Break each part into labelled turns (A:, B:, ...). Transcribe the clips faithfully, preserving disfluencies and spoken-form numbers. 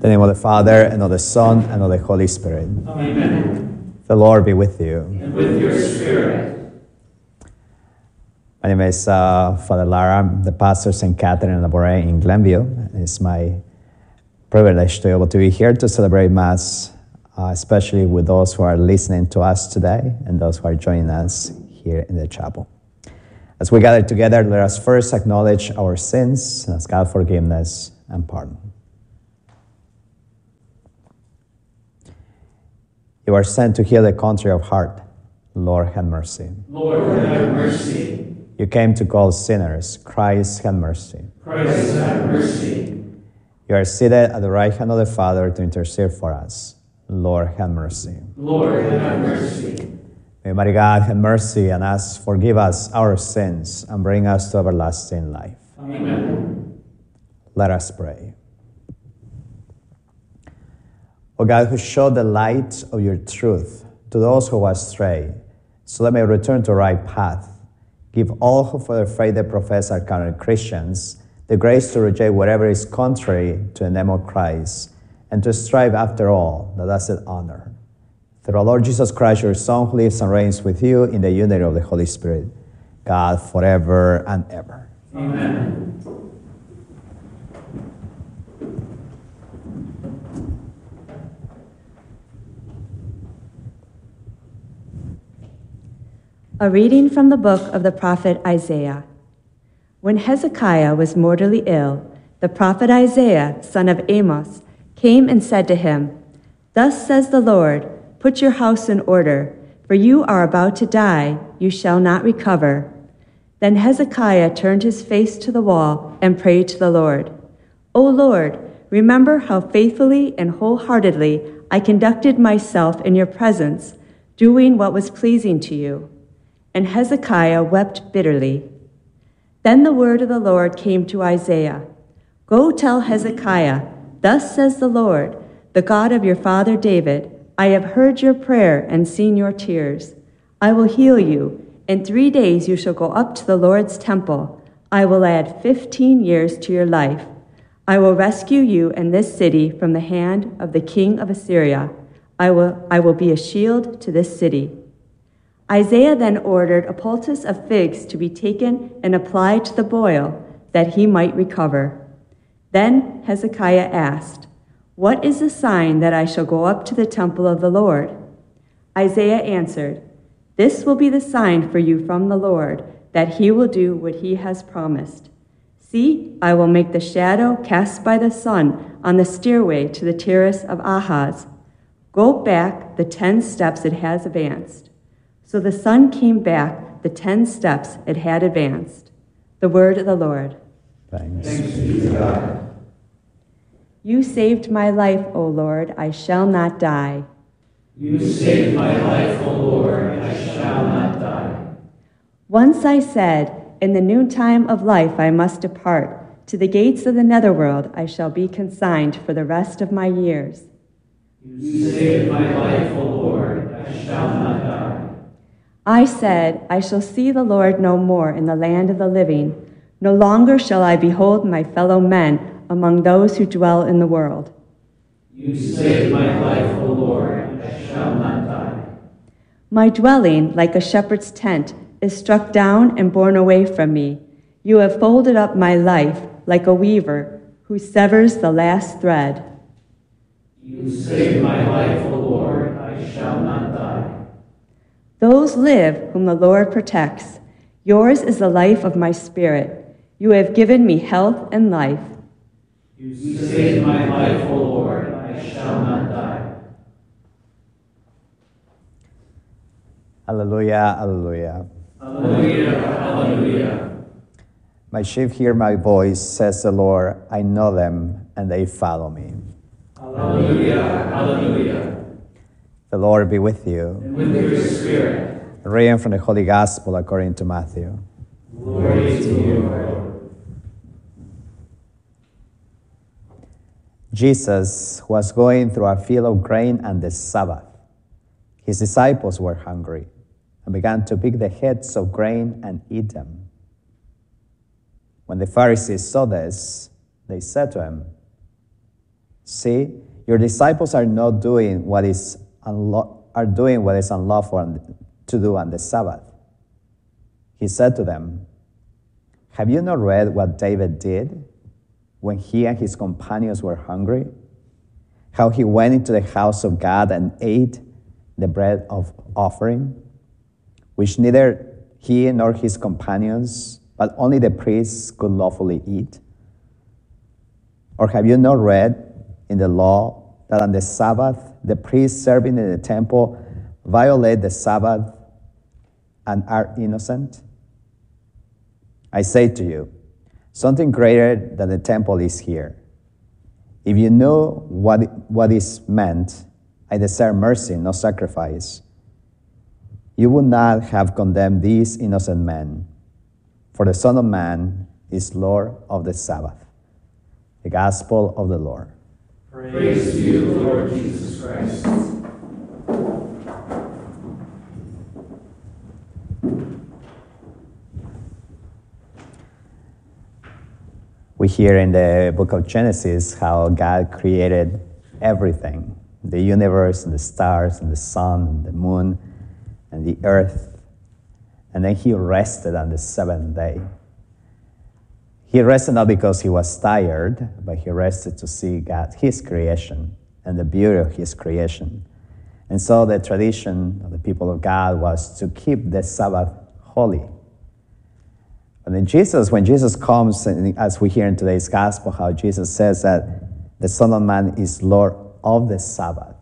A: the name of the Father, and of the Son, and of the Holy Spirit.
B: Amen.
A: The Lord be with you.
B: And with your spirit.
A: My name is uh, Father Lara. I'm the pastor of Saint Catherine Labouré in Glenview. It's my privilege to be able to be here to celebrate Mass, uh, especially with those who are listening to us today and those who are joining us here in the chapel. As we gather together, let us first acknowledge our sins and ask God forgiveness and pardon. You are sent to heal the country of heart. Lord, have mercy.
B: Lord, have mercy.
A: You came to call sinners. Christ, have mercy.
B: Christ, have mercy.
A: You are seated at the right hand of the Father to intercede for us. Lord, have mercy.
B: Lord, have mercy.
A: May Almighty God have mercy on us, forgive us our sins, and bring us to everlasting life.
B: Amen.
A: Let us pray. O God, who showed the light of your truth to those who were astray, so that they may return to the right path, give all who for their faith they profess are counted Christians the grace to reject whatever is contrary to the name of Christ, and to strive after all that does it honor. Through our Lord Jesus Christ, your Son, who lives and reigns with you in the unity of the Holy Spirit, God, forever and ever.
B: Amen.
C: A reading from the book of the prophet Isaiah. When Hezekiah was mortally ill, the prophet Isaiah, son of Amos, came and said to him, "Thus says the Lord, put your house in order, for you are about to die, you shall not recover." Then Hezekiah turned his face to the wall and prayed to the Lord, "O Lord, remember how faithfully and wholeheartedly I conducted myself in your presence, doing what was pleasing to you." And Hezekiah wept bitterly. Then the word of the Lord came to Isaiah, "Go tell Hezekiah, thus says the Lord, the God of your father David, I have heard your prayer and seen your tears. I will heal you. In three days you shall go up to the Lord's temple. I will add fifteen years to your life. I will rescue you and this city from the hand of the king of Assyria. I will, I will be a shield to this city." Isaiah then ordered a poultice of figs to be taken and applied to the boil, that he might recover. Then Hezekiah asked, "What is the sign that I shall go up to the temple of the Lord?" Isaiah answered, "This will be the sign for you from the Lord, that he will do what he has promised. See, I will make the shadow cast by the sun on the stairway to the terrace of Ahaz. Go back the ten steps it has advanced." So the sun came back the ten steps it had advanced. The word of the Lord.
A: Thanks.
B: Thanks be to God.
C: You saved my life, O Lord, I shall not die.
B: You saved my life, O Lord, I shall not die.
C: Once I said, in the noontime of life I must depart. To the gates of the netherworld I shall be consigned for the rest of my years.
B: You saved my life, O Lord, I shall not die.
C: I said, I shall see the Lord no more in the land of the living. No longer shall I behold my fellow men among those who dwell in the world.
B: You saved my life, O Lord, I shall not die.
C: My dwelling, like a shepherd's tent, is struck down and borne away from me. You have folded up my life like a weaver who severs the last thread.
B: You saved my life, O Lord, I shall not die.
C: Those live whom the Lord protects. Yours is the life of my spirit. You have given me health and life.
B: You saved my life, O Lord, I shall not die.
A: Alleluia, alleluia.
B: Alleluia, alleluia.
A: My sheep hear my voice, says the Lord. I know them, and they follow me.
B: Alleluia, alleluia.
A: The Lord be with you.
B: And with your spirit.
A: A reading from the Holy Gospel according to Matthew.
B: Glory to you, Lord.
A: Jesus was going through a field of grain on the Sabbath. His disciples were hungry and began to pick the heads of grain and eat them. When the Pharisees saw this, they said to him, See, your disciples are not doing what is unlo- are doing what is unlawful to do on the Sabbath. He said to them, have you not read what David did when he and his companions were hungry? How he went into the house of God and ate the bread of offering, which neither he nor his companions, but only the priests could lawfully eat? Or have you not read in the law that on the Sabbath the priests serving in the temple violate the Sabbath and are innocent? I say to you, something greater than the temple is here. If you know what, what is meant, I desire mercy, no sacrifice, you would not have condemned these innocent men. For the Son of Man is Lord of the Sabbath. The Gospel of the Lord.
B: Praise to you, Lord Jesus Christ.
A: We hear in the book of Genesis how God created everything, the universe and the stars and the sun and the moon and the earth. And then he rested on the seventh day. He rested not because he was tired, but he rested to see God, his creation, and the beauty of his creation. And so the tradition of the people of God was to keep the Sabbath holy. And then Jesus, when Jesus comes, and as we hear in today's gospel, how Jesus says that the Son of Man is Lord of the Sabbath.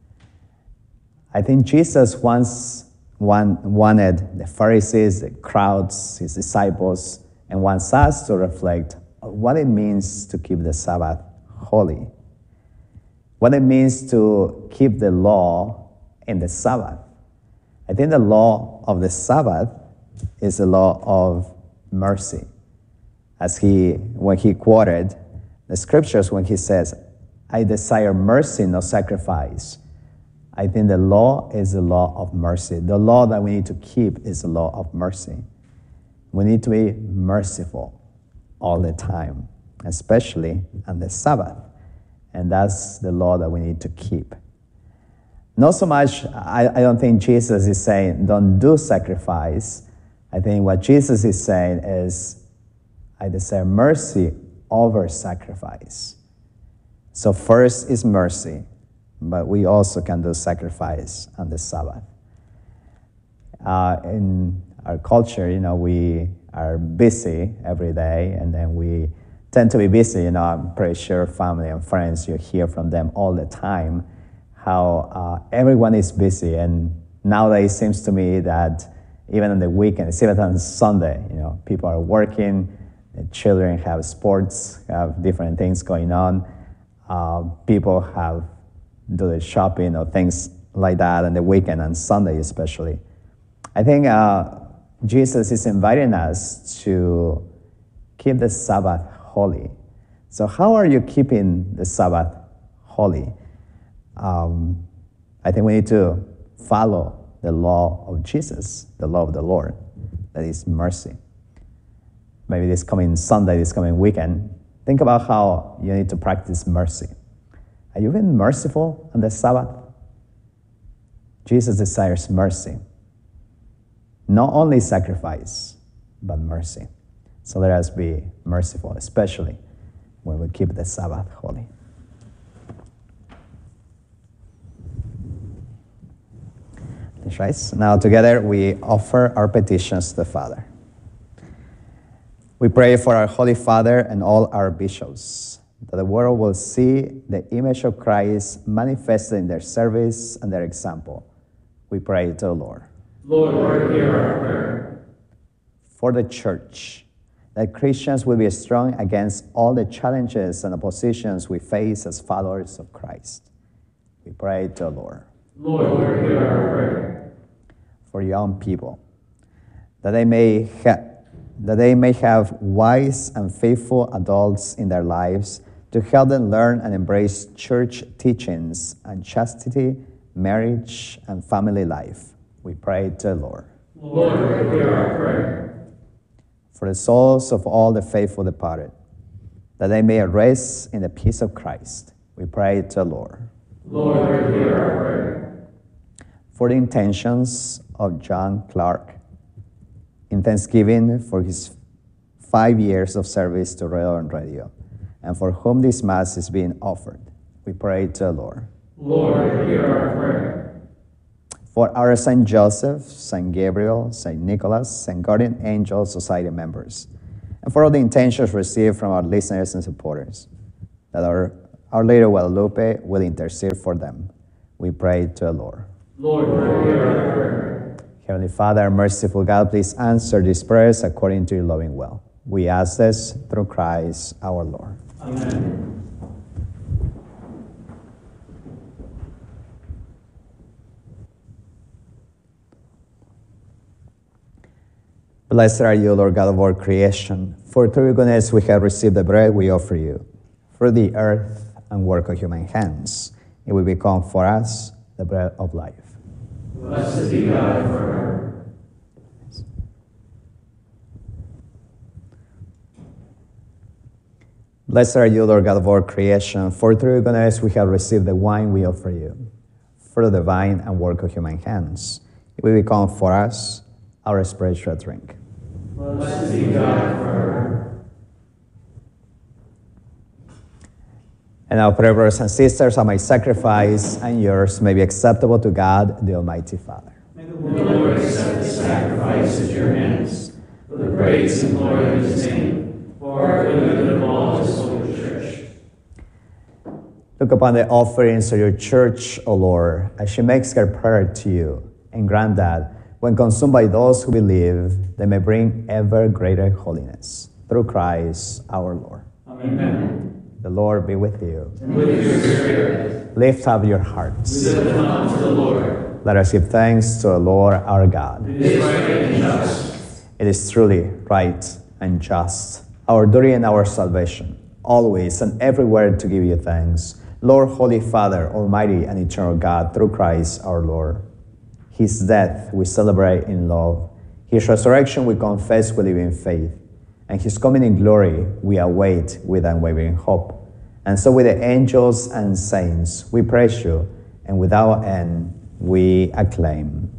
A: I think Jesus once one, wanted the Pharisees, the crowds, his disciples, and wants us to reflect on what it means to keep the Sabbath holy. What it means to keep the law in the Sabbath. I think the law of the Sabbath is the law of mercy. As he, when he quoted the scriptures, when he says, I desire mercy, no sacrifice. I think the law is the law of mercy. The law that we need to keep is the law of mercy. We need to be merciful all the time, especially on the Sabbath. And that's the law that we need to keep. Not so much, I, I don't think Jesus is saying, don't do sacrifice. I think what Jesus is saying is, I desire mercy over sacrifice. So first is mercy, but we also can do sacrifice on the Sabbath. Uh, in our culture, you know, we are busy every day, and then we tend to be busy. You know, I'm pretty sure family and friends, you hear from them all the time how uh, everyone is busy. And nowadays, it seems to me that even on the weekends, even on Sunday, you know, people are working, the children have sports, have different things going on. Uh, people have do the shopping or things like that on the weekend, on Sunday especially. I think uh, Jesus is inviting us to keep the Sabbath holy. So how are you keeping the Sabbath holy? Um, I think we need to follow the law of Jesus, the law of the Lord, that is mercy. Maybe this coming Sunday, this coming weekend, think about how you need to practice mercy. Are you being merciful on the Sabbath? Jesus desires mercy. Not only sacrifice, but mercy. So let us be merciful, especially when we keep the Sabbath holy. That's right. Now together we offer our petitions to the Father. We pray for our Holy Father and all our bishops, that the world will see the image of Christ manifested in their service and their example. We pray to the Lord.
B: Lord, hear our prayer.
A: For the church, that Christians will be strong against all the challenges and oppositions we face as followers of Christ. We pray to the Lord.
B: Lord, hear our prayer.
A: For young people, that they may ha- that they may have wise and faithful adults in their lives to help them learn and embrace church teachings on chastity, marriage, and family life. We pray to the Lord.
B: Lord, hear our prayer.
A: For the souls of all the faithful departed, that they may rest in the peace of Christ. We pray to the Lord.
B: Lord, hear our prayer.
A: For the intentions of John Clark, in thanksgiving for his five years of service to Redon Radio, and for whom this Mass is being offered, we pray to the Lord.
B: Lord, hear our prayer.
A: For our Saint Joseph, Saint Gabriel, Saint Nicholas, Saint Guardian Angel Society members, and for all the intentions received from our listeners and supporters, that our, our Lady of Guadalupe will intercede for them, we pray to the Lord.
B: Lord, hear our prayer.
A: Heavenly Father, merciful God, please answer these prayers according to your loving will. We ask this through Christ our Lord.
B: Amen.
A: Blessed are you, Lord God of all creation, for through your goodness we have received the bread we offer you. For the earth and work of human hands, it will become for us the bread of life.
B: Blessed be God forever.
A: Blessed are you, Lord God of all creation, for through your goodness we have received the wine we offer you. For the divine and work of human hands, it will become for us our spiritual drink.
B: Blessed be God forever.
A: And now, pray, brothers and sisters, that my sacrifice and yours may be acceptable to God, the Almighty Father.
B: May the Lord accept the sacrifice at your hands for the praise and glory of his name, for our good and of all his holy church.
A: Look upon the offerings of your church, O Lord, as she makes her prayer to you, and grant that, when consumed by those who believe, they may bring ever greater holiness. Through Christ our Lord.
B: Amen.
A: The Lord be with you.
B: And with your spirit.
A: Lift up your hearts.
B: We lift them up to the Lord.
A: Let us give thanks to the Lord our God.
B: It is right and just.
A: It is truly right and just, our duty and our salvation, always and everywhere to give you thanks, Lord, Holy Father, Almighty and eternal God, through Christ our Lord. His death we celebrate in love. His resurrection we confess we live in faith. And his coming in glory we await with unwavering hope. And so with the angels and saints we praise you, and without end we acclaim.